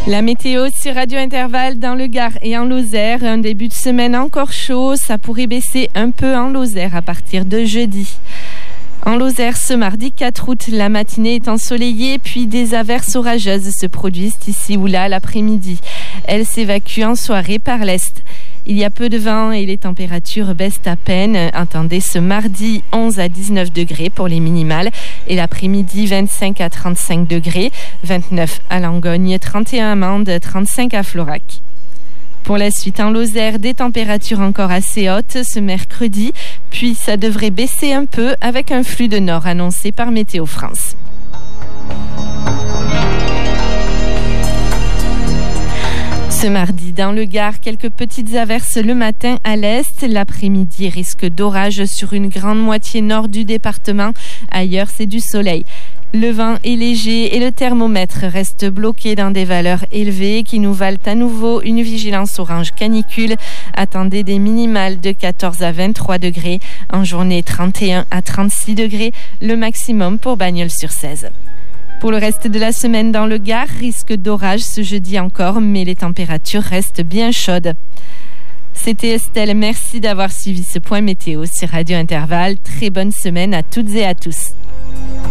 La météo sur Radio Intervalle dans le Gard et en Lozère. Un début de semaine encore chaud. Ça pourrait baisser un peu en Lozère à partir de jeudi. En Lozère, ce mardi 4 août, la matinée est ensoleillée, puis des averses orageuses se produisent ici ou là l'après-midi. Elles s'évacuent en soirée par l'est. Il y a peu de vent et les températures baissent à peine. Attendez ce mardi 11 à 19 degrés pour les minimales et l'après-midi 25 à 35 degrés, 29 à Langogne, 31 à Mende, 35 à Florac. Pour la suite, en Lozère, des températures encore assez hautes ce mercredi, puis ça devrait baisser un peu avec un flux de nord annoncé par Météo France. Ce mardi, dans le Gard, quelques petites averses le matin à l'est. L'après-midi, risque d'orage sur une grande moitié nord du département. Ailleurs, c'est du soleil. Le vent est léger et le thermomètre reste bloqué dans des valeurs élevées qui nous valent à nouveau une vigilance orange canicule. Attendez des minimales de 14 à 23 degrés. En journée, 31 à 36 degrés. Le maximum pour Bagnols-sur-Cèze. Pour le reste de la semaine dans le Gard, risque d'orage ce jeudi encore, mais les températures restent bien chaudes. C'était Estelle, merci d'avoir suivi ce point météo sur Radio Intervalle. Très bonne semaine à toutes et à tous.